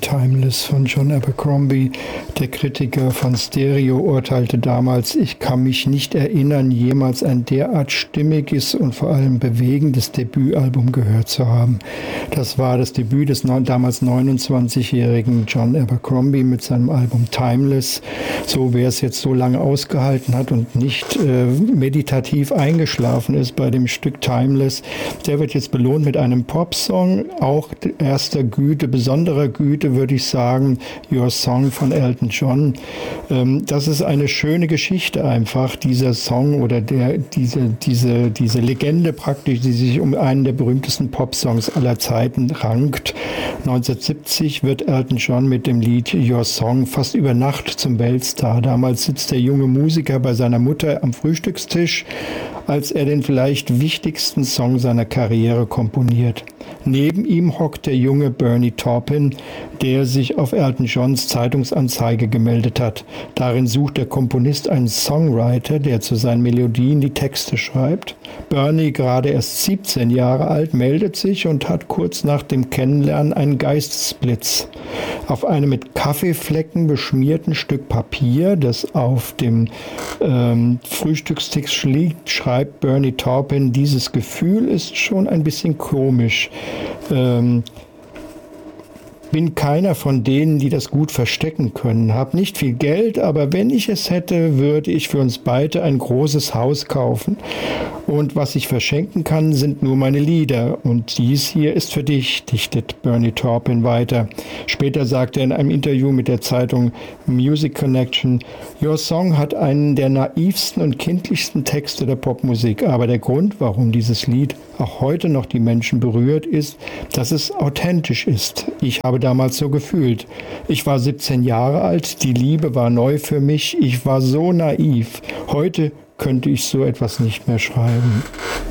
Timeless von John Abercrombie. Der Kritiker von Stereo urteilte damals: Ich kann mich nicht erinnern, jemals ein derart stimmiges und vor allem bewegendes Debütalbum gehört zu haben. Das war das Debüt des damals 29-jährigen John Abercrombie mit seinem Album Timeless. So, wer es jetzt so lange ausgehalten hat und nicht meditativ eingeschlafen ist bei dem Stück Timeless, der wird jetzt belohnt mit einem Popsong, auch erster Güte, besonderer Güte, würde ich sagen, Your Song von Elton John. Das ist eine schöne Geschichte einfach, dieser Song oder diese Legende praktisch, die sich um einen der berühmtesten Popsongs aller Zeiten rankt. 1970 wird Elton John mit dem Lied Your Song fast über Nacht zum Weltstar. Damals sitzt der junge Musiker bei seiner Mutter am Frühstückstisch, als er den vielleicht wichtigsten Song seiner Karriere komponiert. Neben ihm hockt der junge Bernie Taupin, der sich auf Elton Johns Zeitungsanzeige gemeldet hat. Darin sucht der Komponist einen Songwriter, der zu seinen Melodien die Texte schreibt. Bernie, gerade erst 17 Jahre alt, meldet sich und hat kurz nach dem Kennenlernen einen Geistesblitz. Auf einem mit Kaffeeflecken beschmierten Stück Papier, das auf dem Frühstückstisch liegt, schreibt Bernie Taupin: Dieses Gefühl ist schon ein bisschen komisch. Bin keiner von denen, die das gut verstecken können. Hab nicht viel Geld, aber wenn ich es hätte, würde ich für uns beide ein großes Haus kaufen. Und was ich verschenken kann, sind nur meine Lieder. Und dies hier ist für dich, dichtet Bernie Taupin weiter. Später sagte er in einem Interview mit der Zeitung Music Connection: Your Song hat einen der naivsten und kindlichsten Texte der Popmusik. Aber der Grund, warum dieses Lied auch heute noch die Menschen berührt, ist, dass es authentisch ist. Ich habe damals so gefühlt. Ich war 17 Jahre alt, die Liebe war neu für mich, ich war so naiv. Heute könnte ich so etwas nicht mehr schreiben.